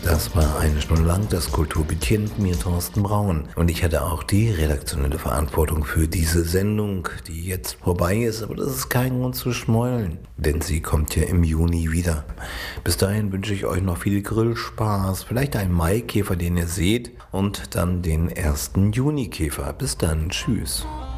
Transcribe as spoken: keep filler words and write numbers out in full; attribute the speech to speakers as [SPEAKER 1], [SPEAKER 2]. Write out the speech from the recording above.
[SPEAKER 1] Das war eine Stunde lang das Kulturbittchen mit mir, Thorsten Braun. Und ich hatte auch die redaktionelle Verantwortung für diese Sendung, die jetzt vorbei ist. Aber das ist kein Grund zu schmollen, denn sie kommt ja im Juni wieder. Bis dahin wünsche ich euch noch viel Grillspaß, vielleicht einen Maikäfer, den ihr seht, und dann den ersten Junikäfer. Bis dann, tschüss.